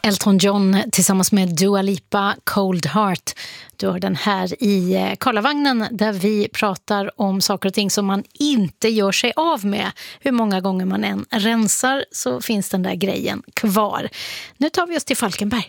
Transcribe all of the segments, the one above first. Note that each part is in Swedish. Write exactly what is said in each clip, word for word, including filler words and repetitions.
Elton John tillsammans med Dua Lipa, Cold Heart. Du har den här i Karlavagnen där vi pratar om saker och ting som man inte gör sig av med. Hur många gånger man än rensar så finns den där grejen kvar. Nu tar vi oss till Falkenberg.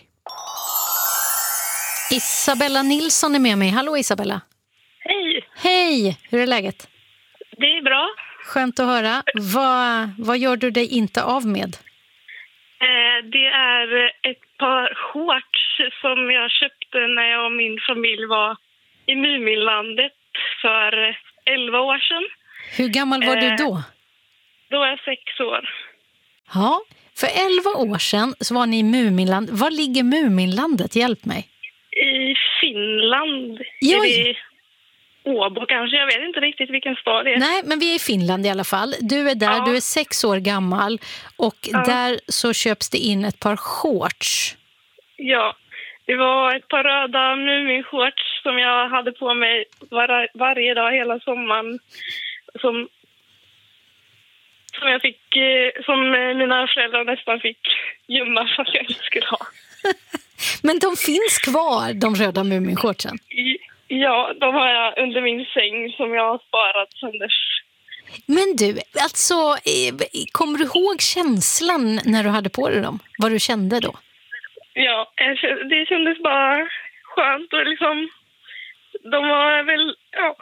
Isabella Nilsson är med mig. Hallå Isabella. Hej. Hej, hur är läget? Det är bra. Skönt att höra. Vad, vad gör du dig inte av med? Eh, det är ett par shorts som jag köpte när jag och min familj var i Muminlandet för elva år sedan. Hur gammal var eh, du då? Då var jag sex år. Ja, för elva år sedan så var ni i Muminland. Var ligger Muminlandet? Hjälp mig. I Finland. Ja, är det Åbo kanske? Jag vet inte riktigt vilken stad det är. Nej, men vi är i Finland i alla fall. Du är där, ja. Du är sex år gammal och ja. Där så köps det in ett par shorts. Ja, det var ett par röda Mumin-shorts som jag hade på mig var- varje dag hela sommaren. Som, som jag fick, som mina föräldrar nästan fick gömma för att jag inte skulle ha. Men de finns kvar, de röda Mumin-shortsen. Ja, de har jag under min säng som jag har sparat sedan dess. Men du, alltså, kommer du ihåg känslan när du hade på dig dem? Vad du kände då? Ja, det kändes bara skönt och liksom, de var väl, ja,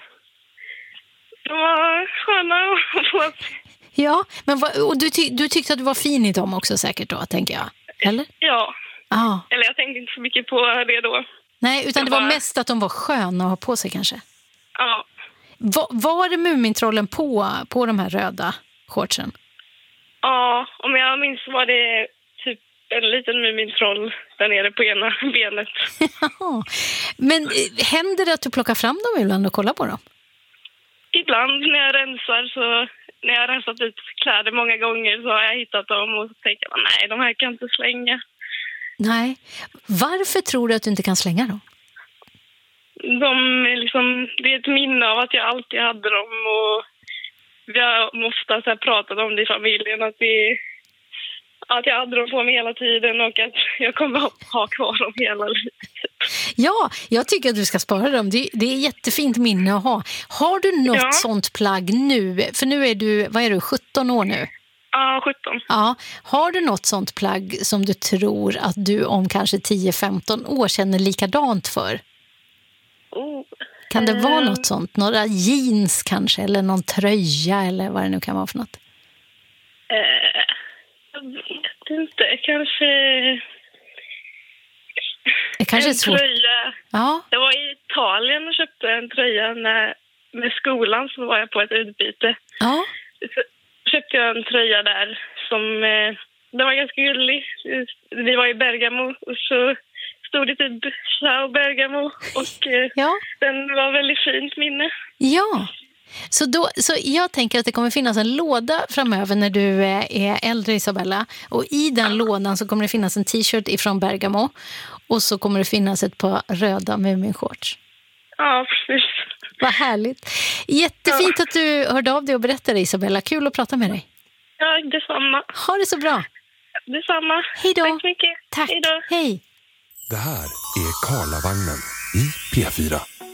de var sköna att få. Ja, men vad, och du, ty, du tyckte att du var fin i dem också säkert då, tänker jag, eller? Ja, ah. eller jag tänkte inte så mycket på det då. Nej, utan det var var mest att de var sköna att ha på sig kanske. Ja. Va, var det Mumintrollen på, på de här röda shortsen? Ja, om jag minns var det typ en liten Mumintroll där nere på ena benet. Men händer det att du plockar fram dem ibland och kollar på dem? Ibland när jag rensar så, när jag har rensat ut kläder många gånger så har jag hittat dem och så tänker jag, nej, de här kan jag inte slänga. Nej. Varför tror du att du inte kan slänga dem? De är liksom, det är ett minne av att jag alltid hade dem och vi har ofta så här pratat om det i familjen att, det, att jag hade dem på mig hela tiden och att jag kommer att ha kvar dem hela livet. Ja, jag tycker att du ska spara dem. Det, det är ett jättefint minne att ha. Har du något ja. sånt plagg nu? För nu är du, vad är du, sjutton år nu? Ja, sjutton. Ja, har du något sånt plagg som du tror att du om kanske tio femton år känner likadant för? Oh, kan det eh, vara något sånt? Några jeans kanske? Eller någon tröja? Eller vad det nu kan vara för något? Eh, jag vet inte. Kanske... Det kanske en är svårt. tröja. Ja. Jag var i Italien och köpte en tröja när, med skolan så var jag på ett utbyte. Ja. Så köpte jag en tröja där som... Eh, den var ganska gullig. Vi var i Bergamo och så stod det typ Ciao Bergamo och eh, ja. den var väldigt fint minne. Ja, så, då, så jag tänker att det kommer finnas en låda framöver när du är äldre, Isabella. Och i den ja. lådan så kommer det finnas en t-shirt ifrån Bergamo och så kommer det finnas ett par röda Mumin-shorts. Ja, precis. Vad härligt. Jättefint ja. att du hörde av dig och berättade, Isabella. Kul att prata med dig. Ja, detsamma. Ha det så bra. Detsamma. Hej då. Tack så mycket. Tack. Hej då. Hej. Det här är Karlavagnen i P fyra.